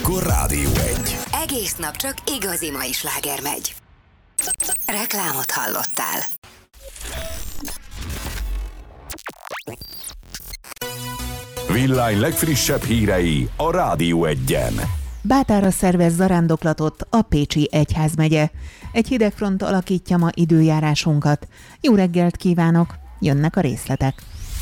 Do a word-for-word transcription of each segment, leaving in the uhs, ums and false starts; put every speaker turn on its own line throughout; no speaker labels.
Akkor Rádió egy.
Egész nap csak igazi mai sláger megy. Reklámot hallottál.
Villány legfrissebb hírei a Rádió egyen.
Bátára szervez zarándoklatot a Pécsi Egyházmegye. Egy hidegfront alakítja ma időjárásunkat. Jó reggelt kívánok! Jönnek a részletek.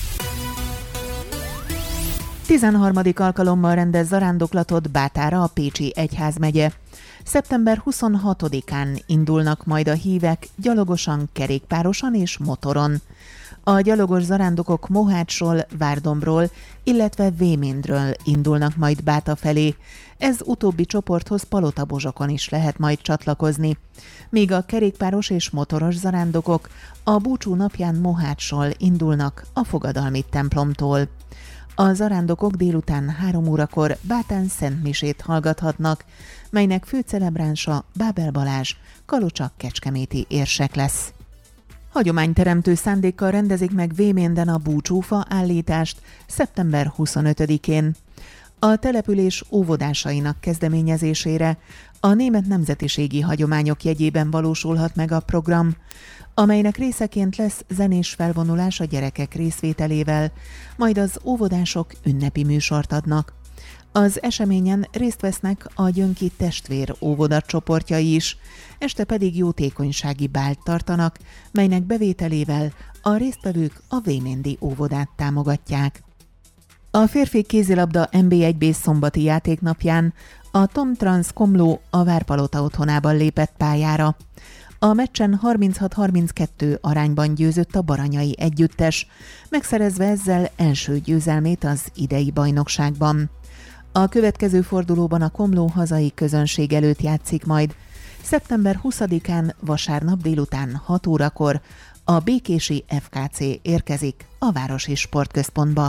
tizenharmadik alkalommal rendez zarándoklatot Bátára a Pécsi Egyházmegye. szeptember huszonhatodikán indulnak majd a hívek gyalogosan, kerékpárosan és motoron. A gyalogos zarándokok Mohácsról, Várdombról, illetve Vémindről indulnak majd Báta felé. Ez utóbbi csoporthoz Palotabozsokon is lehet majd csatlakozni. Míg a kerékpáros és motoros zarándokok a búcsú napján Mohácsról indulnak a Fogadalmi templomtól. A zarándokok délután három órakor Bátán szentmisét hallgathatnak, melynek főcelebránsa Bábel Balázs, kalocsak-kecskeméti érsek lesz. Hagyományteremtő szándékkal rendezik meg Véménden a búcsúfa állítást szeptember huszonötödikén. A település óvodásainak kezdeményezésére a német nemzetiségi hagyományok jegyében valósulhat meg a program, amelynek részeként lesz zenés felvonulás a gyerekek részvételével, majd az óvodások ünnepi műsort adnak. Az eseményen részt vesznek a Gyönki testvér óvoda csoportjai is, este pedig jótékonysági bált tartanak, melynek bevételével a résztvevők a Véméndi óvodát támogatják. A férfi kézilabda en bé egy bé szombati játéknapján a Tomtrans Komló a Várpalota otthonában lépett pályára. A meccsen harminchat harminckettő arányban győzött a baranyai együttes, megszerezve ezzel első győzelmét az idei bajnokságban. A következő fordulóban a Komló hazai közönség előtt játszik majd. szeptember huszadikán vasárnap délután hat órakor a békési ef ká cé érkezik a Városi Sportközpontba.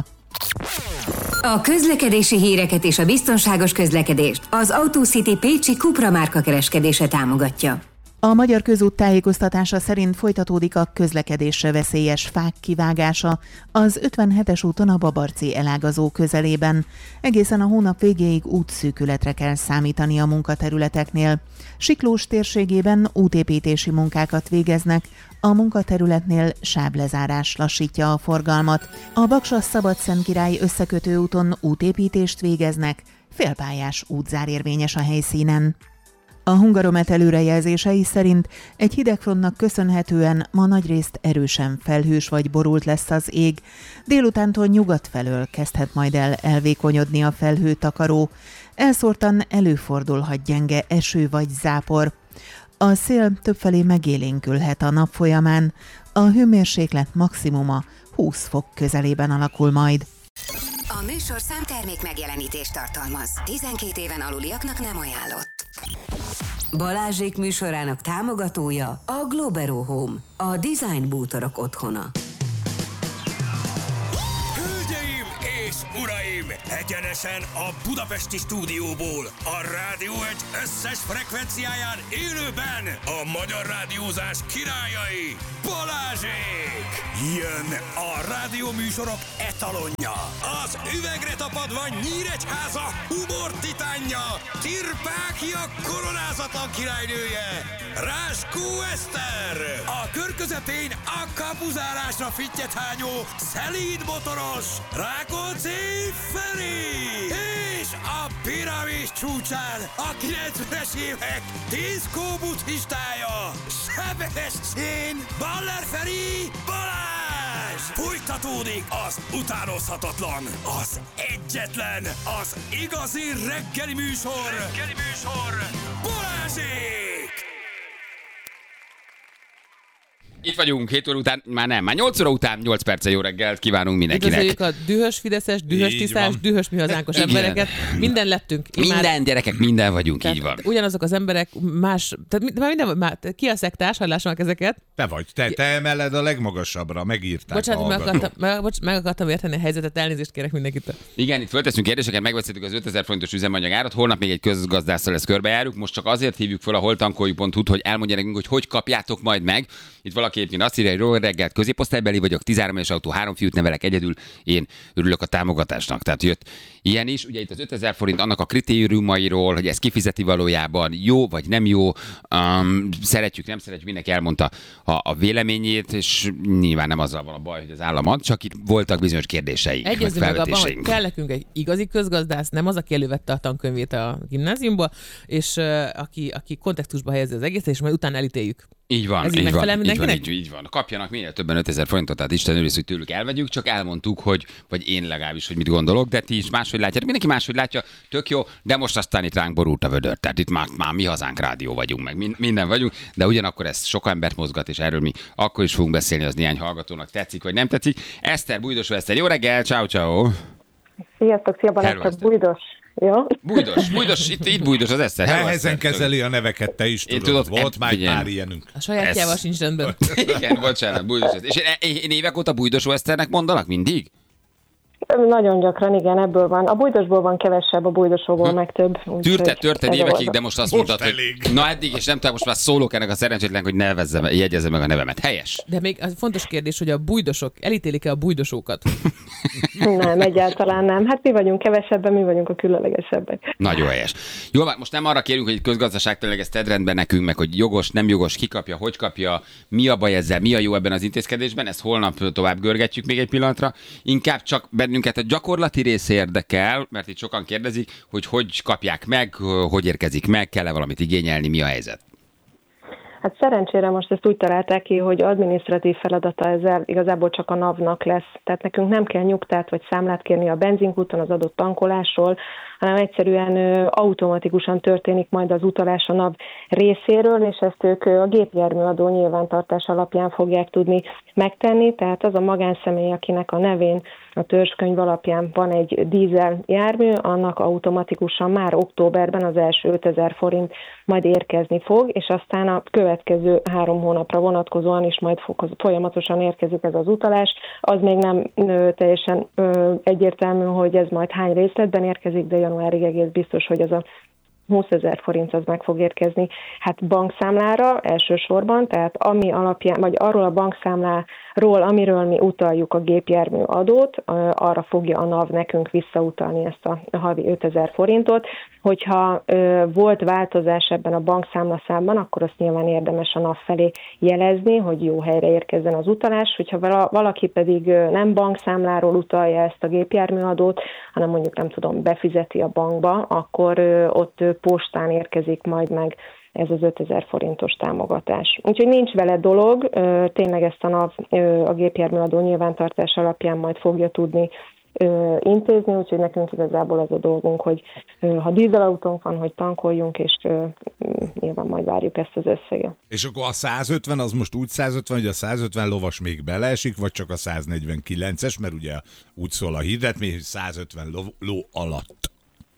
A közlekedési híreket és a biztonságos közlekedést az AutoCity Pécsi Cupra márka kereskedése támogatja.
A Magyar Közút tájékoztatása szerint folytatódik a közlekedésre veszélyes fák kivágása az ötvenhetes úton a Babarci elágazó közelében. Egészen a hónap végéig útszűkületre kell számítani a munkaterületeknél. Siklós térségében útépítési munkákat végeznek, a munkaterületnél sáblezárás lassítja a forgalmat. A Baksa-Szabadszentkirály összekötő úton útépítést végeznek, félpályás útzár érvényes a helyszínen. A Hungaromet előrejelzései szerint egy hidegfrontnak köszönhetően ma nagyrészt erősen felhős vagy borult lesz az ég. Délutántól nyugat felől kezdhet majd el elvékonyodni a felhőtakaró. Elszórtan előfordulhat gyenge eső vagy zápor. A szél többfelé megélénkülhet a nap folyamán. A hőmérséklet maximuma húsz fok közelében alakul majd.
A műsorszám termék megjelenítést tartalmaz. tizenkét éven aluliaknak nem ajánlott. Balázsék műsorának támogatója a Globero Home, a design bútorok otthona.
Hölgyeim és uraim, egyenesen a budapesti stúdióból, a Rádió egy összes frekvenciáján élőben a magyar rádiózás királyai, Balázsék! Jön a rádióműsorok etalonja, az üvegre tapadva Nyíregyháza humor titánja, Tirpákia koronázatlan királynője, Ráskó Eszter, a kör közepén a kapuzárásra fittyet hányó szelíd motoros Rákóczi Feri, és a piramis csúcsán a kilencvenes évek diszkó buddhistája, Sebestyén Baller Feri Balázs! Folytatódik az utánozhatatlan, az egyetlen, az igazi reggeli műsor, reggeli műsor Balázsék!
Itt vagyunk, hét óra után, már nem, már nyolc óra után, nyolc perce jó reggelt kívánunk mindenkinek.
Üdvözöljük a dühös fideszes, dühös
Így
tiszás,
van.
dühös mi hazánkos
Igen.
embereket. Minden lettünk.
Minden
Már,
gyerekek, minden vagyunk,
tehát
így van.
ugyanazok az emberek, más, tehát már minden, már, ki a szektás, hallássanak ezeket.
Te vagy, te, te emeled a legmagasabbra, megírták
Bocsánat,
a
meg
hallgatók.
akartam, meg, bocs, meg akartam érteni a helyzetet, elnézést kérek mindenkitől.
Igen, itt fölteszünk kérdéseket, megbeszéltük az ötezer forintos üzemanyagárat, holnap még egy közgazdásszal lesz körbejárjuk, most csak azért hívjuk fel a holtankoljuk pont hu-t, hogy elmondja nekünk, hogy hogy kapjátok majd meg. Itt valaki egyébként azt írja, hogy jó reggelt, középosztálybeli vagyok, tizenhárom éves autó, három fiút nevelek egyedül, én örülök a támogatásnak. Tehát jött ilyen is, ugye itt az ötezer forint annak a kritériumairól, hogy ez kifizeti valójában, jó vagy nem jó, um, szeretjük, nem szeretjük, mindenki elmondta a, a véleményét, és nyilván nem azzal van a baj, hogy az állam ad, csak itt voltak bizonyos kérdéseink,
Egyezünk meg abban, hogy kell nekünk egy igazi közgazdász, nem az, aki elővette a tankönyvét a gimnáziumba, és uh, aki, aki kontextusba helyezi az egészet, és majd utána elítéljük.
Így van,
Ez
így
így
van,
megfelel
így van,
mindenkinek?
így, így van. Kapjanak minél többen ötezer forintot, tehát Isten őriz, hogy tőlük elvegyük, csak elmondtuk, hogy, vagy én legalábbis, hogy mit gondolok, de ti is máshogy látjátok. Mindenki máshogy látja, tök jó, de most aztán itt ránk borult a vödör. Tehát itt már, már mi hazánk rádió vagyunk, meg minden vagyunk, de ugyanakkor ez sok embert mozgat, és erről mi akkor is fogunk beszélni, az néhány hallgatónak tetszik, vagy nem tetszik. Eszter, Bújdos Eszter, jó reggel, ciao ciao.
Sziasztok, szia Balázs, Bújdos. Jó?
Bújdos, Bújdos, itt, itt Bújdos az Eszter.
Nehezen kezeli a neveket, te is tudod. tudod Volt már pár ilyenünk.
A sajátjával Ez... sincs rendben.
Igen, bocsánat, Bújdos Eszter. És én, én évek óta Bújdosó Eszternek mondanak mindig?
Nagyon gyakran, igen, ebből van. A Bújdosból van kevesebb, a Bújdosóból meg több.
Tűrte, törted évekig, de most azt most mondtad, elég. hogy na eddig, és nem tudom, most már szólok ennek a szerencsétlen, hogy nevezzem, jegyezzem meg a nevemet. Helyes.
De még az fontos kérdés, hogy a bújdosok, elítélik-e a bújdosókat?
Nem, egyáltalán nem. Hát mi vagyunk kevesebben, mi vagyunk a különlegesebbek.
Nagyon helyes. Jó, most nem arra kérünk, hogy közgazdaságtanilag ezt tedd rendben nekünk, meg hogy jogos, nem jogos, ki kapja, hogy kapja, mi a baj ezzel, mi a jó ebben az intézkedésben, ezt holnap tovább görgetjük még egy pillanatra. Inkább csak bennünket a gyakorlati rész érdekel, mert itt sokan kérdezik, hogy hogy kapják meg, hogy érkezik meg, kell-e valamit igényelni, mi a helyzet?
Hát szerencsére most ezt úgy találták ki, hogy adminisztratív feladata ezzel igazából csak a NAV-nak lesz. Tehát nekünk nem kell nyugtát vagy számlát kérni a benzinkúton az adott tankolásról, hanem egyszerűen automatikusan történik majd az utalás a NAV részéről, és ezt ők a gépjárműadó nyilvántartás alapján fogják tudni megtenni. Tehát az a magánszemély, akinek a nevén a törzskönyv alapján van egy dízel jármű, annak automatikusan már októberben az első ötezer forint majd érkezni fog, és aztán a következő három hónapra vonatkozóan is majd folyamatosan érkezik ez az utalás. Az még nem ö, teljesen ö, egyértelmű, hogy ez majd hány részletben érkezik, de januárig egész biztos, hogy az a húszezer forint az meg fog érkezni hát bankszámlára elsősorban, tehát ami alapján, vagy arról a bankszámláról, amiről mi utaljuk a gépjármű adót, arra fogja a NAV nekünk visszautalni ezt a havi ötezer forintot. Hogyha ö, volt változás ebben a bankszámlaszámban, akkor azt nyilván érdemes a NAV felé jelezni, hogy jó helyre érkezzen az utalás. Hogyha valaki pedig nem bankszámláról utalja ezt a gépjárműadót, hanem mondjuk nem tudom, befizeti a bankba, akkor ö, ott ö, postán érkezik majd meg ez az ötezer forintos támogatás. Úgyhogy nincs vele dolog, ö, tényleg ezt a NAV ö, a gépjárműadó nyilvántartás alapján majd fogja tudni Ö, intézni, úgyhogy nekünk igazából az a dolgunk, hogy ö, ha dízelautónk van, hogy tankoljunk, és ö, nyilván majd várjuk ezt az összeget.
És akkor a százötven az most úgy százötven, hogy a százötven lovas még beleesik, vagy csak a száznegyvenkilences, mert ugye úgy szól a hirdetmény, hogy százötven ló, ló alatt.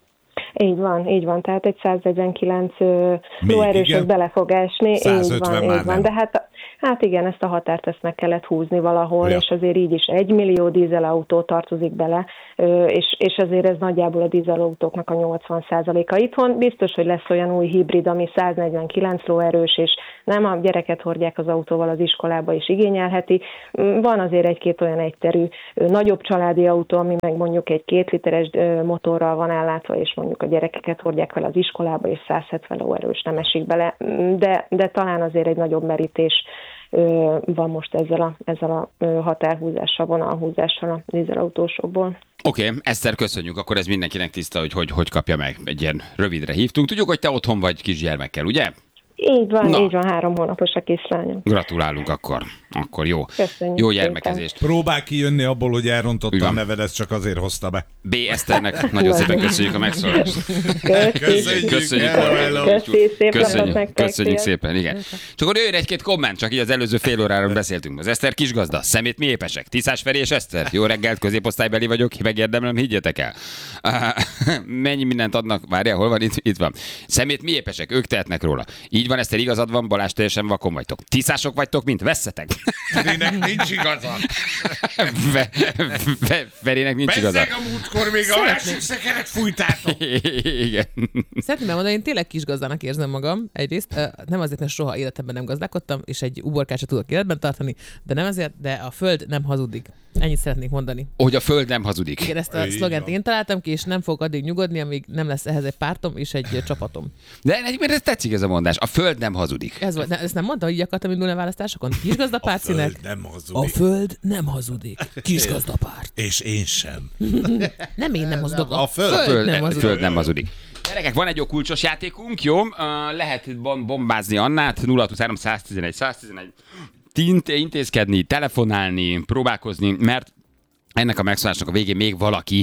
Így van, így van, tehát egy száznegyvenkilenc lóerős az bele fog esni. Így van, így van, de hát Hát igen, ezt a határt ezt meg kellett húzni valahol, ja. És azért így is egy millió dízelautó tartozik bele, és, és azért ez nagyjából a dízelautóknak a nyolcvan százaléka. Itthon biztos, hogy lesz olyan új hibrid, ami száznegyvenkilenc lóerős, és nem a gyereket hordják az autóval az iskolába is igényelheti. Van azért egy-két olyan egyterű nagyobb családi autó, ami meg mondjuk egy két literes motorral van ellátva, és mondjuk a gyerekeket hordják vele az iskolába, és százhetven lóerős nem esik bele, de, de talán azért egy nagyobb merítés van most ezzel a, ezzel a határhúzással, vonalhúzással a dízelautósokból.
Oké, okay, Eszter, köszönjük, akkor ez mindenkinek tiszta, hogy, hogy hogy kapja meg. Egy ilyen rövidre hívtunk. Tudjuk, hogy te otthon vagy kisgyermekkel, ugye?
Így van, Na. így van, három hónapos a kislányom.
Gratulálunk akkor. Akkor jó.
Köszönjük
jó gyermekezést.
Szépen.
Próbál kijönni abból, hogy elrontotta a neved, ezt csak azért hozta be.
B. Eszternek nagyon szépen köszönjük a megszólalást.
Köszönjük.
Köszönjük.
Köszönjük,
köszönjük, köszönjük szépen, igen. Csak akkor jöjjön egy-két komment, csak így az előző fél óráról beszéltünk. Az Eszter kisgazda, szemét mi épesek? Tiszás Feri és Eszter. Jó reggelt, középosztálybeli vagyok, megérdemlem, higgyetek el. Mennyi mindent adnak, várjál, hol van? Itt, itt van. Szemét mi épesek, ők tehetnek róla. Így van, Eszter, igazad van, Balázs, teljesen vakon vagytok. Tiszások vagytok, mint vesszetek.
Ferének nincs igaza.
Ferének nincs igaza.
Bezzeg a múltkor még a másik szekeret fújtátok.
Igen.
Szeretném elmondani, én tényleg kisgazdának érzem magam egyrészt. Nem azért, mert soha életemben nem gazdálkodtam, és egy uborkát sem tudok életben tartani, de nem ezért, de a föld nem hazudik. Ennyit szeretnék mondani.
Hogy a föld nem hazudik.
Igen, ezt a
Így
szlogent
van.
én találtam ki, és nem fogok addig nyugodni, amíg nem lesz ehhez egy pártom és egy csapatom.
De egyébként ez tetszik ez a mondás. A föld nem hazudik.
Ez volt, ne, ezt nem mondta, hogy így akartam indulni a választásokon? Kisgazdapárt
A föld
színek?
nem hazudik.
A föld nem hazudik. Kisgazdapárt.
És én sem.
Nem én nem hazudok.
A föld-
föld
Föld,
nem
a
hazudik.
föld nem hazudik. Gyerekek, van egy jó kulcsos játékunk, jó? Uh, lehet bom- bombázni Annát, nulla huszonhárom száztizenegy száztizenegy Tint, intézkedni, telefonálni, próbálkozni, mert ennek a megszólásnak a végén még valaki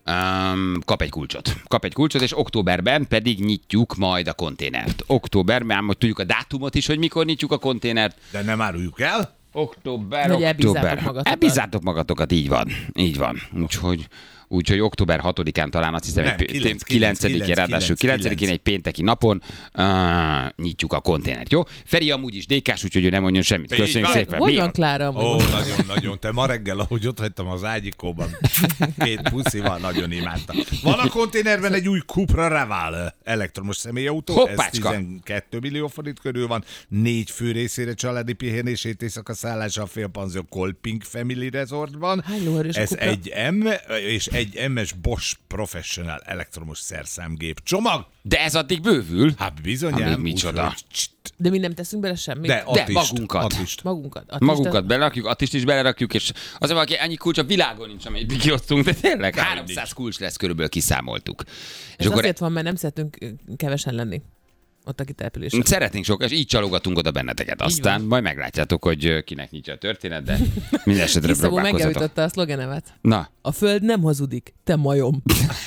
um, kap egy kulcsot. Kap egy kulcsot, és októberben pedig nyitjuk majd a konténert. Októberben, majd tudjuk a dátumot is, hogy mikor nyitjuk a konténert.
De nem áruljuk el.
Október,
Hogy elbízzátok
október.
magatokat.
Elbízzátok magatokat, így van. Így van. Úgyhogy, úgyhogy október hatodikán talán azt hiszem,
Nem,
egy
kilenc, kilenc,
kilencedikén,
kilenc,
ráadásul
kilenc,
kilencedikén egy pénteki napon uh, nyitjuk a konténert, jó? Feri amúgy is dékás, úgyhogy ő nem mondjon semmit.
Így
Köszönjük
van.
szépen.
Hogy
Mi
van
van?
Klára amúgy?
Ó, nagyon-nagyon. Te ma reggel, ahogy ott hagytam az ágyikóban, két puszival, nagyon imádtam. Van a konténerben egy új Cupra Raval elektromos személyautó.
Hoppácska.
Ez tizenkét millió forint körül van. Négy fő részére családi pihenését, éjszaka szállása a félpanzió Kolping Family Resortban.
Hány lóerős a
Ez
Cupra?
egy M és egy em es Bosch Professional elektromos szerszámgép csomag.
De ez addig bővül.
Hát bizonyám.
Hát még micsoda.
úgyhogy cst,
De mi nem teszünk bele semmit?
De,
De
attist,
magunkat.
attist.
Magunkat. Attist-
Magunkat belerakjuk, Attist is belerakjuk, és az, hogy ennyi kulcs a világon nincs, amelyik kiosztunk, de tényleg háromszáz kulcs lesz, körülbelül kiszámoltuk. És
Ez azért van, mert nem szeretünk kevesen lenni ott a kitelepülésen.
Szeretnénk sok, és így csalogatunk oda benneteket. Aztán majd meglátjátok, hogy kinek nyitja a történet, de minden esetre
Kiszabó
próbálkozzatok.
megjavította a szlogenemet.
Na,
A föld nem hazudik, te majom.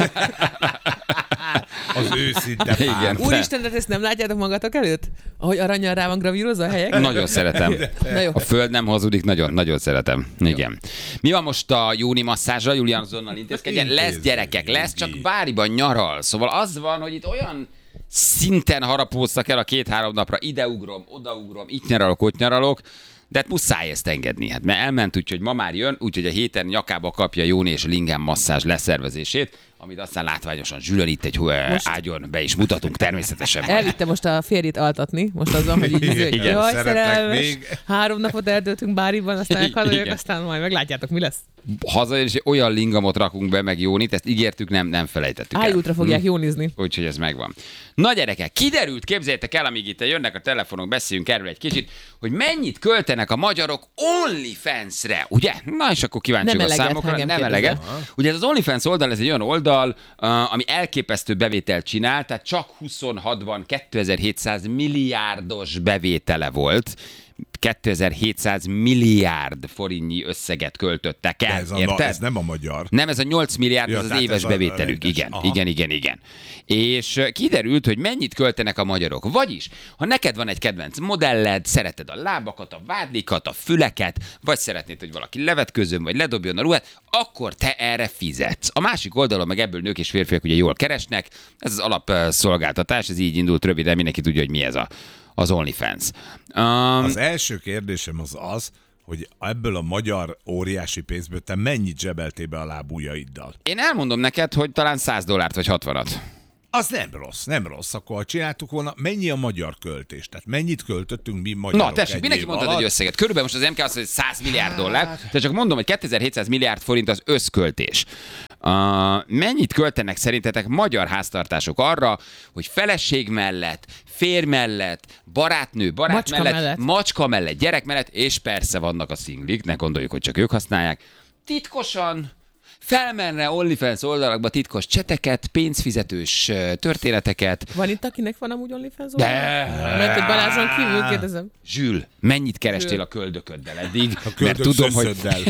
Az őszinte pár.
igen.
Úristen, de ezt nem látjátok magatok előtt? Ahogy aranyal rá van gravírozva a helyek?
Nagyon szeretem.
Na jó.
A föld nem hazudik, nagyon, nagyon szeretem. Igen. Mi van most a jóni masszázsra? Julián azonnal intézkedjen. Lesz
Intézzük,
gyerekek, lesz, csak
így.
Báriban nyaral. Szóval az van, hogy itt olyan szinten harapóztak el a két-három napra. Ideugrom, odaugrom, itt nyaralok, ott nyaralok. De hát muszáj ezt engedni. Hát mert elment, úgyhogy ma már jön, úgyhogy a héten nyakába kapja Jóni és Lingem masszázs leszervezését, amit aztán látványosan zsülön itt egy most... ágyon be is mutatunk természetesen.
Elvitte most a férjét altatni, most azzal, hogy így izé, hogy
Igen,
jaj,
szeretlek
szerelmes,
még.
három napot eltöltünk Báriban, aztán meghalljuk,
Igen.
aztán majd meglátjátok, mi lesz.
Haza és olyan lingamot rakunk be, meg Jónit, ezt ígértük, nem, nem felejtettük el.
Ájútra fogják jónizni.
Úgyhogy ez megvan. Na gyerekek, kiderült, képzeljétek el, amíg itt jönnek a telefonok, beszéljünk erről egy kicsit, hogy mennyit költenek a magyarok OnlyFans-re, ugye? Na és akkor kíváncsiak
Nem
a
eleget,
számokra.
engem
Nem
kérdezel.
eleget. Ugye ez az OnlyFans oldal, ez egy olyan oldal, uh, ami elképesztő bevételt csinál, tehát csak huszonhatban kétezer-hétszáz milliárdos bevétele volt. kétezer-hétszáz milliárd forintnyi összeget költöttek el,
Ez, a,
érted?
ez nem a magyar.
Nem, ez a nyolc milliárd,
Ja,
az az
tehát
éves
ez a
bevételük.
rendes.
Igen,
Aha.
igen, igen, igen. És uh, kiderült, hogy mennyit költenek a magyarok. Vagyis, ha neked van egy kedvenc modelled, szereted a lábakat, a vádlikat, a füleket, vagy szeretnéd, hogy valaki levetkőzön, vagy ledobjon a ruhát, akkor te erre fizetsz. A másik oldalon meg ebből nők és férfiak ugye jól keresnek. Ez az alapszolgáltatás, ez így indult röviden, mindenki tudja, hogy mi ez a, az OnlyFans. Um,
Az első kérdésem az az, hogy ebből a magyar óriási pénzből te mennyit zsebeltél be a lábujjaiddal?
én elmondom neked, hogy talán száz dollárt vagy hatvanat.
Az nem rossz, nem rossz. Akkor ha csináltuk volna, mennyi a magyar költés? Tehát mennyit költöttünk mi magyarok?
Na, tessék,
egy
mindenki
év
mondta
alatt?
egy összeget. Körülbelül most az em ká azt mondja, hogy száz milliárd dollár, tehát csak mondom, hogy kétezer-hétszáz milliárd forint az összköltés. Uh, mennyit költenek szerintetek magyar háztartások arra, hogy feleség mellett, férj mellett, barátnő, barát
Macska
mellett,
mellett.
macska mellett, gyerek mellett, és persze vannak a szinglik, ne gondoljuk, hogy csak ők használják, titkosan felmenne OnlyFans oldalakba titkos cseteket, pénzfizetős ö, történeteket.
Van itt, akinek van amúgy OnlyFans
De...
oldala? Mert egy Balázson kívül kérdezem.
Zsül, mennyit kerestél a köldököddel eddig?
A
Mert
köldök
tudom, hogy
szöszöddel.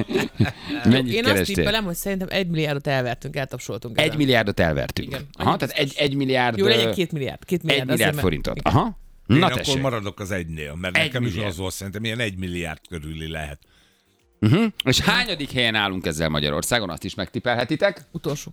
mennyit
Én azt
kerestél?
tippelem, hogy szerintem egy milliárdot elvertünk, eltapsoltunk.
Egy
ezen.
milliárdot elvertünk.
Igen.
Aha, tehát egy, egy milliárd...
Jó, legyen
ö,
két milliárd. Két
Egy
milliárd,
milliárd
azért,
forintot.
mert-
Aha.
Én
Na
akkor
tessék.
maradok az egynél, mert
Egy
nekem is
milliárd.
az volt, szerintem ilyen egy milliárd körüli lehet.
Uh-huh. És hányadik helyen állunk ezzel Magyarországon? Azt is megtippelhetitek.
Utolsó.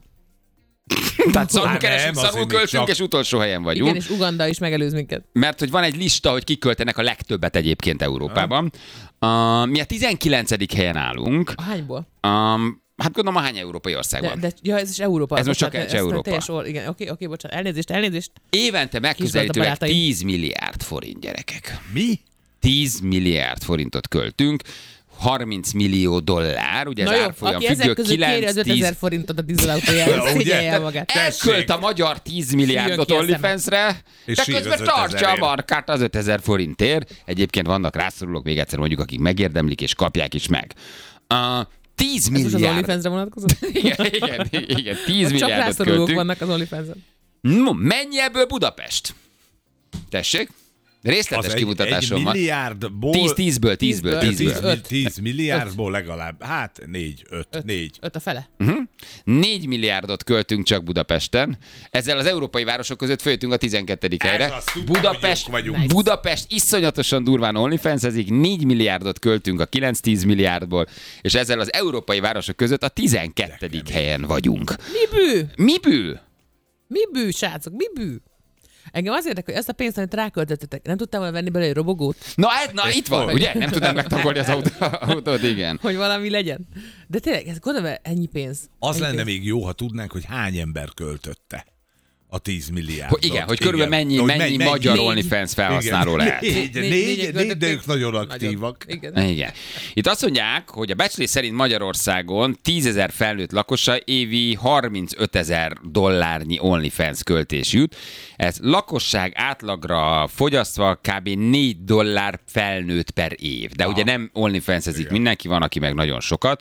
Tehát szarul
Hát
keresünk,
nem, azért
szarul
még
költünk,
csak-
és utolsó helyen vagyunk.
Igen, és Uganda is megelőz minket.
Mert hogy van egy lista, hogy kik költenek a legtöbbet egyébként Európában. Uh, mi a tizenkilencedik helyen állunk.
Hányból?
Um, hát gondolom, a hány európai országban.
De, de ja, ez is Európa.
Ez most csak
bocsánat,
egy Európa.
Teljes, or, igen, oké, oké, bocsánat. Elnézést, elnézést.
Évente megközelítőleg tíz milliárd forint, gyerekek.
Mi?
tíz milliárd forintot költünk, harminc millió dollár, ugye
Na
ez
jó,
árfolyam
aki
függő,
ezek között kéri az
kilenc
ötezer forintot a dízelautójára, figyelje el magát.
Elkölt a magyar tíz milliárdot
Süljön ki a
OnlyFansre,
És
de
sír
közben
az
tartsa a
ötezerért.
markát az ötezer forintért. Egyébként vannak rászorulók, még egyszer mondjuk, akik megérdemlik és kapják is meg. Uh, tíz
Ez most az
milliárd.
OnlyFansre vonatkozott?
Igen, igen, igen, tíz
Csak
milliárdot
rászorulók
költünk.
vannak az OnlyFansen.
No, mennyi ebből Budapest? Tessék? Részletes
Az egy,
kimutatásom
egy
van.
milliárdból...
tíz tízből, tízből,
tízből.
tízből.
Öt.
tíz milliárdból legalább, hát négy, öt,
Öt.
négy.
Öt a fele.
Uh-huh. négy milliárdot költünk csak Budapesten. Ezzel az európai városok között följöttünk a tizenkettedik
Ez
helyre.
az, tudtam,
Budapest,
hogy vagyunk.
Nice.
Budapest iszonyatosan durván OnlyFansezik, négy milliárdot költünk a kilenc-tíz milliárdból, és ezzel az európai városok között a tizenkettedik helyen vagyunk.
Mi bű?
Mi bű?
Mi bű, srácok? Mi bű? Engem az érdekel, hogy ezt a pénzt, amit ráköltöttetek, nem tudtál volna venni belőle egy robogót,
Na, ez, na itt van, ugye? Nem tudnám megtankolni az autó, autót, igen.
hogy valami legyen. De tényleg, ez gondolom, ennyi pénz.
Az
ennyi
lenne
pénz.
még jó, ha tudnánk, hogy hány ember költötte a tíz milliárdot.
Hogy igen, hogy körülbelül mennyi,
Hogy
mennyi, magyar
Négy.
OnlyFans felhasználó
igen.
lehet.
Négy,
Négy-
négy,
négyek
négy,
költötték.
de ők nagyon aktívak.
Igen.
Igen. Itt azt mondják, hogy a becslés szerint Magyarországon tízezer felnőtt lakosa évi harmincötezer dollárnyi OnlyFans költés jut. Ez lakosság átlagra fogyasztva kb. négy dollár felnőtt per év. De ugye nem OnlyFans-ezik mindenki, van, aki meg nagyon sokat.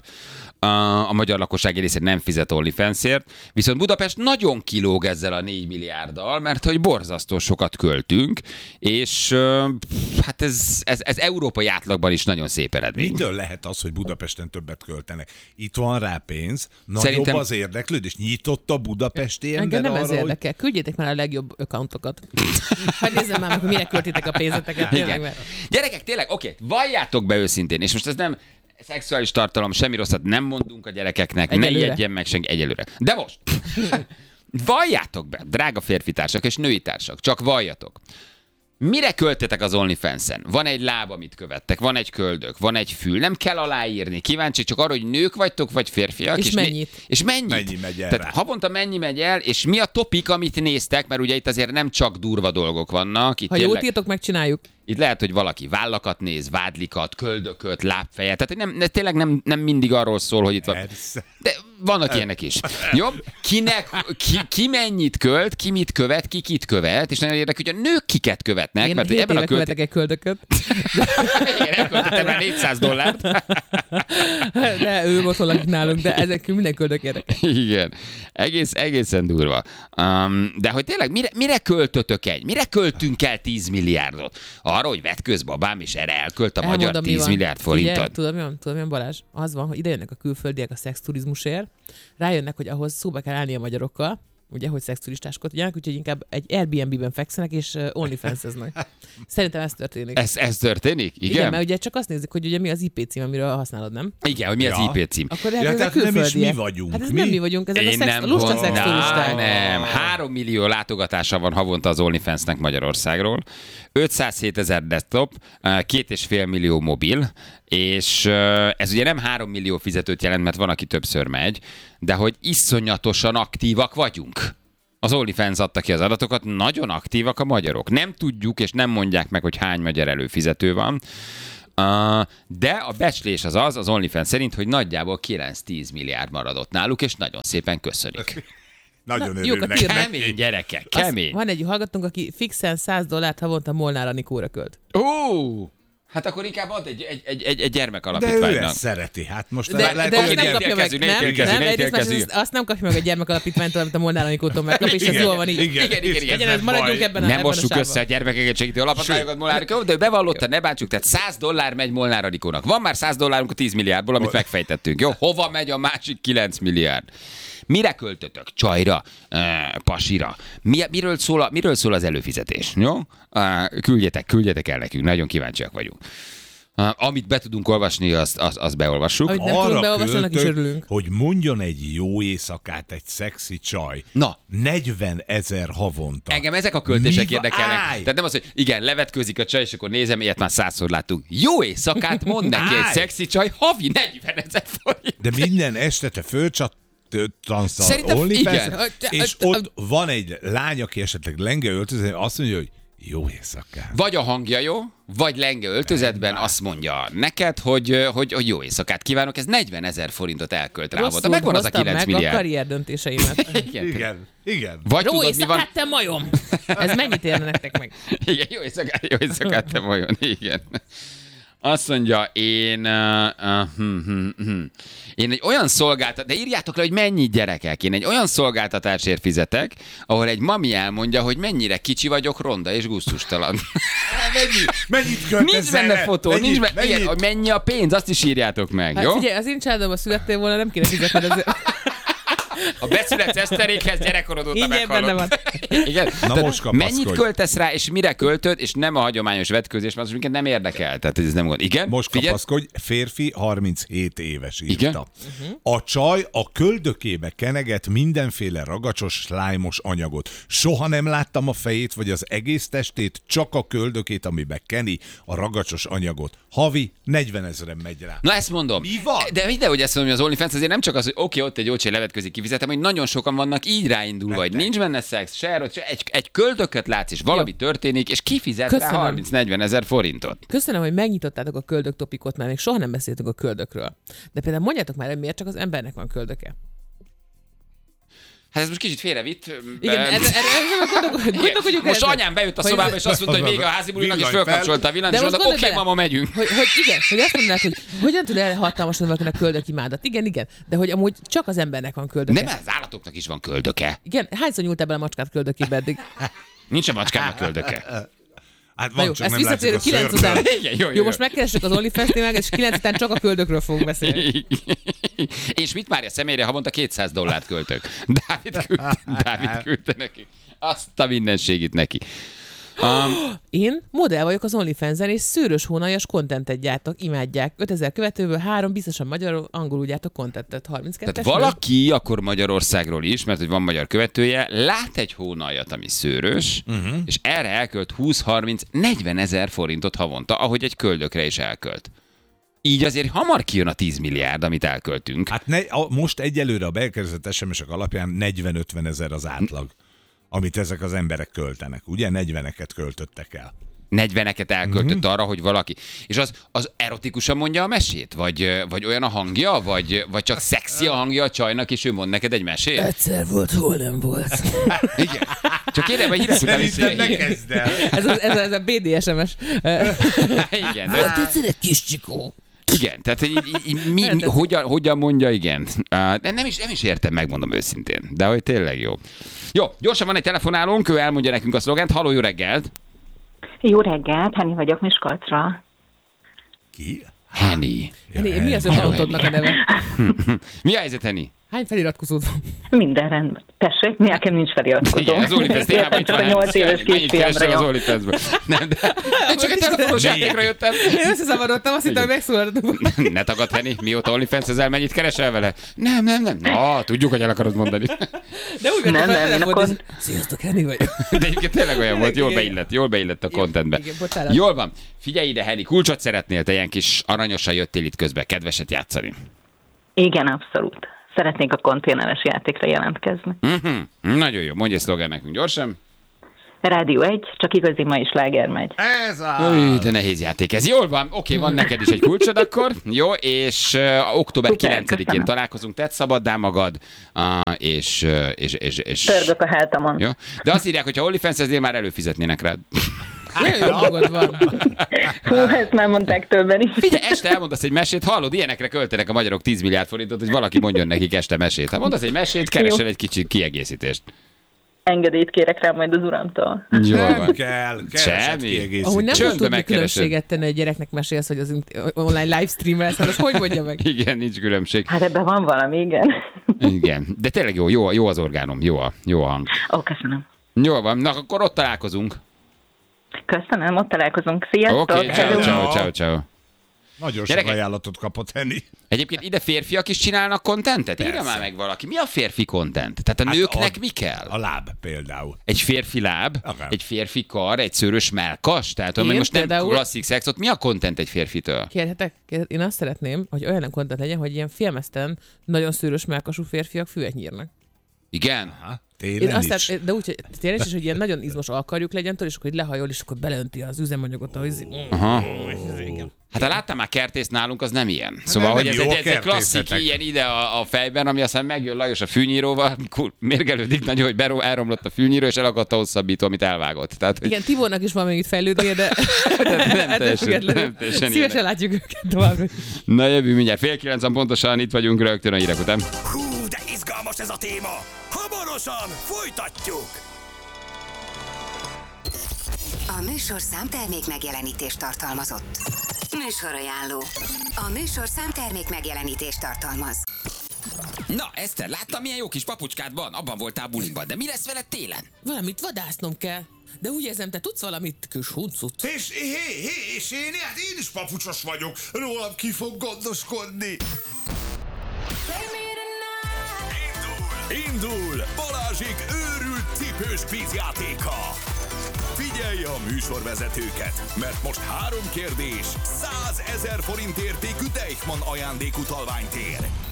A magyar lakosság részét nem fizet OnlyFansért, viszont Budapest nagyon kilóg ezzel a négy milliárddal, mert hogy borzasztó sokat költünk, és uh, hát ez, ez, ez európai átlagban is nagyon szép eredmény.
Mitől lehet az, hogy Budapesten többet költenek? Itt van rá pénz, nagyobb
Szerintem-
az érdeklődés, nyitott a budapesti ember
Engem nem
arra,
ez
hogy...
érdekel. Küldjétek már a legjobb accountokat. Hogy nézzem már, meg, hogy mire költitek a pénzeteket. Tényleg,
Igen.
mert...
Gyerekek, tényleg, oké, valljátok be őszintén, és most ez nem szexuális tartalom, semmi rosszat nem mondunk a gyerekeknek,
Egyelőre.
ne ijedjen meg senki egyelőre. De most, valljátok be, drága férfi társak és női társak, csak valljatok. Mire költetek az OnlyFansen? Van egy láb, amit követtek, van egy köldök, van egy fül, nem kell aláírni. Kíváncsi csak arra, hogy nők vagytok, vagy férfiak.
És
né-
mennyit?
És mennyit?
Mennyi megy el
Tehát
rá?
havonta mennyi megy el, és mi a topik, amit néztek, mert ugye itt azért nem csak durva dolgok vannak. Itt
Ha jót
tényleg-
írtok, megcsináljuk.
Itt lehet, hogy valaki vállakat néz, vádlikat, köldököt, lábfejet. Tehát nem, ne- tényleg nem, nem mindig arról szól, hogy itt van.
Persze.
De vannak ilyenek is. Jó? Kinek, ki, ki mennyit költ, ki mit követ, ki kit követ, és nagyon érdekes, hogy a nők kiket követnek.
Én
mert hogy
hét
ebben a
éve
költ...
követek egy köldököt.
Igen, elköltöttem már négyszáz dollárt.
De ő otthon lakik nálunk, de ezek minden köldök érdekel.
Igen. Egész, egészen durva. Um, de hogy tényleg mire, mire költötök egy? Mire költünk el tíz milliárdot? Arra, hogy vetközbabám, és erre elkölt a magyar
Elmondom, mi
tíz
van.
milliárd
Figyelj,
forintot?
tudod, mi van? Tudod, mi van, Balázs? Az van, hogy ide jönnek a külföldiek a szexturizmusért, rájönnek, hogy ahhoz szóba kell állni a magyarokkal, ugye, hogy szexturistáskodjanak, úgyhogy inkább egy Airbnb-ben fekszenek, és uh, OnlyFans-eznek. Szerintem ez történik.
Ez, ez történik? Igen?
Igen, mert ugye csak azt nézik, hogy ugye mi az I P cím, amiről használod, nem?
Igen, hogy mi az
Ja.
I P cím.
Akkor lehet,
Ja,
ezek
tehát nem is mi
külföldiek.
vagyunk,
Hát ez
mi?
nem mi vagyunk, ezek a,
Én
szex,
nem
a lusta
gondolom.
szexturisták.
Nem, három millió látogatása van havonta az OnlyFansnek Magyarországról, ötszázhétezer desktop, két és fél millió mobil, és ez ugye nem három millió fizetőt jelent, mert van, aki többször megy, de hogy iszonyatosan aktívak vagyunk. Az OnlyFans adta ki az adatokat, nagyon aktívak a magyarok. Nem tudjuk, és nem mondják meg, hogy hány magyar előfizető van, Uh, de a becslés az az, az OnlyFans szerint, hogy nagyjából kilenc-tíz milliárd maradott náluk, és nagyon szépen köszönjük.
Nagyon
Na,
örülnek
jókat írnak.
neki.
Kemény gyerekek,
Az-
kemény.
Van egy hallgatónk, aki fixen száz dollárt havonta Molnár Anikóra költ.
Ó, hát akkor inkább ad egy, egy, egy, egy, egy
De ő
gyermekalapítványnak.
ezt szereti. Hát most
De,
lehet,
de
hogy
azt
egy
nem
gyermek-
kapja meg,
ítélkezünk,
nem?
ítélkezünk,
Nem, egyrészt
ítélkezünk.
másrészt azt nem kapja meg a gyermekalapítványtól, amit a Molnár Anikótól megkap, és ez
Igen,
jól van így.
igen,
Igen, igen, igen.
Legyen, ez maradjunk ebben a
Nem
ebben a
mossuk
sávban.
össze a gyermekeket segítő alaphatványokat Molnár, de ő bevallotta, ne bántsuk, tehát száz dollár megy Molnár Anikónak. Van már száz dollárunk a tíz milliárdból, amit megfejtettünk. Jó, hova megy a másik kilenc milliárd? Mire költötök? Csajra? Uh, pasira? Mi, miről, szól a, miről szól az előfizetés? Jó? Uh, küldjetek, küldjetek el nekünk, nagyon kíváncsiak vagyunk. Amit be tudunk olvasni, azt, azt, azt beolvassuk.
Amit nem tudunk beolvasni, annak is örülünk.
Hogy mondjon egy jó éjszakát egy szexi csaj.
Na.
negyven ezer havonta.
Engem ezek a költések
Mi
érdekelnek.
Állj!
Tehát nem az, hogy igen, levetkőzik a csaj, és akkor nézem, ilyet már százszor láttunk. Jó éjszakát mond neki egy szexi csaj, havi negyvenezer forint.
De minden este te fölcsat tanszal
Szerintem
OnlyFans,
igen.
és ott van egy lány, aki esetleg lenge öltöző, azt mondja, hogy jó éjszakát.
Vagy a hangja jó, vagy lenge öltözetben azt mondja neked, hogy, hogy, hogy jó éjszakát kívánok, ez negyvenezer forintot elkölt rá volt. Megvan az a kilenc
meg
milliárd.
a karrier döntéseimet.
Igen.
Igen, igen.
Vagy
Jó
tudod, mi van?
éjszakát, te majom! Ez mennyit érne nektek meg?
Igen, jó éjszakát, jó éjszakát, te vajon, igen. Azt mondja, én, uh, uh, hm, hm, hm. én egy olyan szolgáltatás, de írjátok le, hogy mennyi gyerekek, én egy olyan szolgáltatásért fizetek, ahol egy mami elmondja, hogy mennyire kicsi vagyok, ronda és gusztustalan.
Mennyi, mennyit költesz
Nincs benne
erre?
fotó,
mennyit,
nincs benne,
mennyit?
igen, hogy mennyi a pénz, azt is írjátok meg,
Hát
jó?
figyelj, az én családomban születtél volna, nem kéne fizetned azért.
Ha beszületsz Eszterékhez, gyerekkorod óta
Ingyen benne
meghalod.
van.
Igen.
Na
Tehát
most kapaszkodj.
mennyit költesz rá, és mire költöd, és nem a hagyományos vetkőzés, mert az minket nem érdekel. Tehát ez nem gond. Igen?
Most
Figyelj.
kapaszkodj, férfi harminchét éves írta.
Igen?
A csaj a köldökébe keneget mindenféle ragacsos, slájmos anyagot. Soha nem láttam a fejét vagy az egész testét, csak a köldökét, amiben keni a ragacsos anyagot. Havi negyvenezren megy rá.
Na ezt mondom.
Mi van?
De ide, hogy ezt mondom, hogy az OnlyFans azért nem csak az, hogy oké, okay, ott egy ócsé levetközik, kifizetem, hogy nagyon sokan vannak így ráindulva, hogy nincs benne szex, se erot, se egy, egy köldököt látsz, és valami
Jó.
történik, és kifizet
Köszönöm.
rá harminc-negyven ezer forintot.
Köszönöm, hogy megnyitottátok a köldök topikot, mert még soha nem beszéltünk a köldökről. De például mondjátok már, hogy miért csak az embernek van köldöke.
Hát ez most kicsit félrevitt.
Igen,
Em,
erre, erre gondolkodjuk. gondolkodjuk
Most
ezen.
anyám bejött a
Hogy-
szobába, és azt mondta, hogy még a házi bulinak, és
Villany fel.
fölkapcsolta a villanyt,
De
és
most
mondta, oké,
gondolj bele,
mama, megyünk.
Hogy, hogy igen, hogy azt mondanád, hogy hogyan tud elhatalmasodni valakinek köldökimádat. Igen, igen, de hogy amúgy csak az embernek van köldöke.
Nem, az állatoknak is van köldöke.
Igen, hányszor nyúltál bele a macskát köldökébe eddig?
Nincs a macskának köldöke.
Hát
Na
van,
jó,
csak
ezt
nem látszik
visszatérő
a
kilenc
szőrből.
után.
Igen, jó, jó,
Jó,
jó.
most megkeressük az OnlyFans-nél meg, és kilenc után csak a köldökről fogunk beszélni.
Én Schmidt Mária személyre havonta kétszáz dollárt költök. Dávid küldte, Dávid küldte neki. Azt a mindenségit neki. Um,
Én modell vagyok az OnlyFans-en, és szőrös hónaljas kontentet gyártok, imádják. ötezer követőből három, biztosan magyarul, angolul gyártok kontentet. harminckettes.
tehát valaki akkor Magyarországról is, mert hogy van magyar követője, lát egy hónaljat, ami szőrös, uh-huh. és erre elkölt húsz-harminc-negyven ezer forintot havonta, ahogy egy köldökre is elkölt. Így azért hamar kijön a tíz milliárd, amit elköltünk.
Hát ne, a, most egyelőre a beérkezett es em es-ek alapján negyven-ötven ezer az átlag, amit ezek az emberek költenek. Ugye? negyveneket költöttek el.
negyveneket elköltött uh-huh. arra, hogy valaki... És az, az erotikusan mondja a mesét? Vagy, vagy olyan a hangja? Vagy, vagy csak szexi a hangja a csajnak, és ő mond neked egy mesét?
Egyszer volt, hol nem volt.
Igen. Csak kérem, hogy hírek után is...
Szerintem ne kezd el.
Ez a, ez a, ez a bé dé es em es.
Igen, de...
Egyszer egy kis csikó.
Igen, tehát így, így, így, mi, mi, hogyan, hogyan mondja, igen. Uh, de nem is, nem is értem, megmondom őszintén. De hogy tényleg jó. Jó, gyorsan van egy telefonálónk, ő elmondja nekünk a szlogent. Halló, jó reggelt!
Jó reggelt, Henni vagyok Miskolcra.
Ki?
Henny.
Mi, mi az ön autódnak a neve?
Mi a helyzet, Henny?
Hány feliratkozód van?
Minden rendben. Tessék, nekem nincs feliratkozó.
Igen, az OnlyFans témában itt
Csak
van.
a nyolc éves kisfiamra
az
jó.
OnlyFans-ből. Nem, de én csak egy telefonos játékra jöttem.
Én összezavarodtam, azt hittem, hogy megszólaltam.
Ne tagad, Henny, mióta OnlyFans-ezel, mennyit keresel vele? Nem, nem, nem. Na, tudjuk, hogy el akarod mondani.
De úgy
Nem, nem, én akkor...
Sziasztok, Henny vagyok.
De egyébként tényleg olyan volt, jól beillett, jól beillett a contentbe.
Igen, bocsánat.
Jól van. Figyelj ide, Henny, kulcsot szeretnél, te ilyen kis aranyosan jöttél itt közbe, kedveset játszani.
Igen, abszolút. Szeretnék a konténeres játékra jelentkezni.
Uh-huh. Nagyon jó, mondj egy szlogen nekünk gyorsan.
Rádió egy, csak igazi mai sláger megy.
Ez a...
Új, de nehéz játék ez. Jól van, oké, van neked is egy kulcsod akkor. Jó, és uh, október
Szuper,
kilencedikén
köszönöm.
találkozunk, tedd szabaddá magad, uh, és, uh, és, és, és...
Törgök a hátamon.
Jó? De azt írják, hogy ha OnlyFans-eznél már előfizetnének rád.
Nagyon jó dolgod van.
Hú, ezt már mondták többen is.
Figyelj, este elmondasz egy mesét, hallod, ilyenekre költenek a magyarok tíz milliárd forintot, hogy valaki mondjon nekik este mesét. Ha mondasz egy mesét, keresel egy kicsi kiegészítést.
Engedélyt kérek rá majd az uramtól.
Jól
Nem
van.
kell,
Semmi.
kereset
Ahogy nem
Csöndbe
fog tudni
megkeresed.
különbséget tenni, hogy gyereknek mesélsz, hogy az int- online livestream-el, szóval azt hogy mondja meg?
Igen, nincs különbség.
Hát ebben van valami, igen.
Igen, de tényleg jó, jó, jó az orgánum, jó a, jó a hang.
Ó, köszönöm.
Jól van, na akkor ott találkozunk.
Köszönöm, ott találkozunk. Sziasztok!
Oké, okay, ciao,
Hello.
ciao, ciao, ciao.
Nagyon sok
Gyerekek,
ajánlatot kapott Henny.
Egyébként ide férfiak is csinálnak kontentet? Írja már meg valaki. Mi a férfi kontent? Tehát a
Hát
nőknek
a,
mi kell?
A láb például.
Egy férfi láb,
Akár.
egy férfi kar, egy szőrös mellkas? Tehát
Én
ami most nem
például-
klasszik szexot, mi a kontent egy férfitől?
Kérhetek? Kérhetek? Én azt szeretném, hogy olyan kontent legyen, hogy ilyen filmeszten nagyon szőrös mellkasú férfiak füvet nyírnak.
Igen?
Ha,
Én
télen
azt
is.
szeret, de úgy, hogy tényleg is, hogy ilyen nagyon izmos alkarjuk legyen, és akkor így lehajol, és akkor beleönti az üzemanyagot a izé.
Aha. Hát ha láttam már kertészt nálunk, az nem ilyen. Szóval,
nem
hogy ez
jó
egy,
a
ez egy klasszik
kertészetek.
ilyen ide a, a fejben, ami aztán megjön Lajos a fűnyíróval, amikor mérgelődik nagyon, hogy beró, elromlott a fűnyíró, és elakadt a hosszabbító, amit elvágott. Tehát, hogy
Igen, Tibónak is van még itt fejlődnie, de
nem
ettől
teljesen-
függetlenül
nem teljesen
szívesen
ilyenek.
látjuk őket továbbra.
Na jövő mindjárt fél kilencen pontosan, itt vagyunk rögtön a hírek után.
Hú, de izgalmas ez a téma! Hamarosan folytatjuk!
A műsor számtermék megjelenítést tartalmazott. Műsorajánló. A műsor számtermék megjelenítést tartalmaz.
Na, Eszter, láttam, milyen jó kis papucskád van? Abban voltál buliban, de mi lesz veled télen?
Valamit vadásznom kell. De úgy érzem, te tudsz valamit, kis huncut.
És, hé, hé, és én, hát én is papucsos vagyok. Rólam ki fog gondoskodni.
Indul! Indul! Balázsék őrült cipős kvízjátéka! Figyelj a műsorvezetőket, mert most három kérdés, százezer forint értékű Deichmann ajándékutalványt ér.